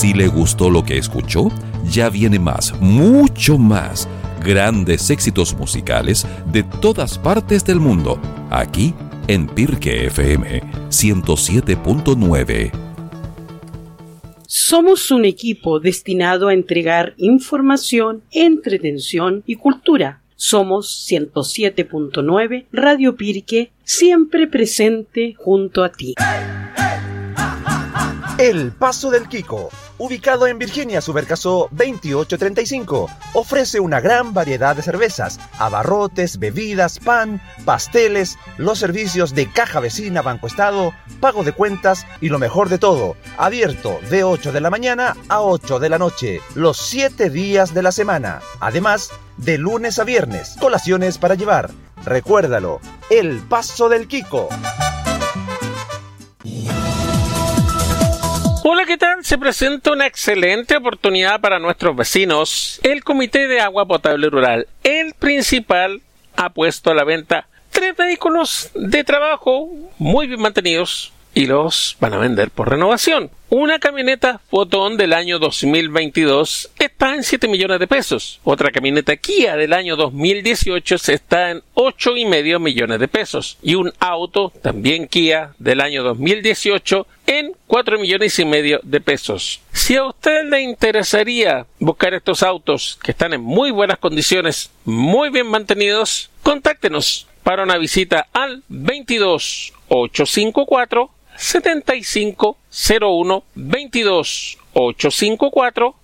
Si le gustó lo que escuchó, ya viene más, mucho más. Grandes éxitos musicales de todas partes del mundo, aquí en Pirque FM 107.9. Somos un equipo destinado a entregar información, entretención y cultura. Somos 107.9 Radio Pirque, siempre presente junto a ti. El Paso del Quico, ubicado en Virginia Subercaso 2835, ofrece una gran variedad de cervezas, abarrotes, bebidas, pan, pasteles, los servicios de caja vecina, Banco Estado, pago de cuentas y lo mejor de todo, abierto de 8 de la mañana a 8 de la noche, los 7 días de la semana. Además, de lunes a viernes, colaciones para llevar. Recuérdalo, El Paso del Quico. Hola, ¿qué tal? Se presenta una excelente oportunidad para nuestros vecinos. El Comité de Agua Potable Rural, el principal, ha puesto a la venta 3 vehículos de trabajo muy bien mantenidos y los van a vender por renovación. Una camioneta Fotón del año 2022 está en 7 millones de pesos. Otra camioneta Kia del año 2018 está en 8,5 millones de pesos. Y un auto, también Kia, del año 2018 en 4,5 millones de pesos. Si a usted le interesaría buscar estos autos que están en muy buenas condiciones, muy bien mantenidos, contáctenos para una visita al 22 854 7501, 22 854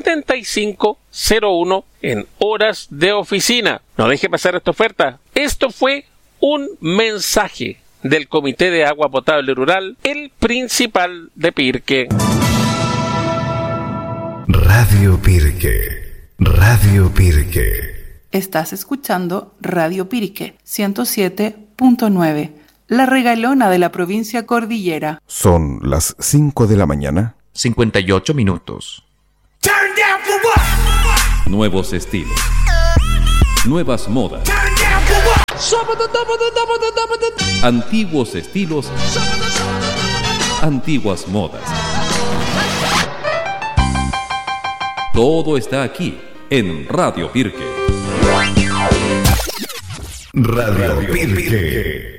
7501 en horas de oficina. No deje pasar esta oferta. Esto fue un mensaje del Comité de Agua Potable Rural, el principal de Pirque. Radio Pirque. Radio Pirque. Estás escuchando Radio Pirque 107.9. La regalona de la provincia cordillera. Son las 5 de la mañana. 58 minutos. Nuevos estilos. Nuevas modas. Antiguos estilos. Antiguas modas. Todo está aquí en Radio Pirque. Radio Pirque.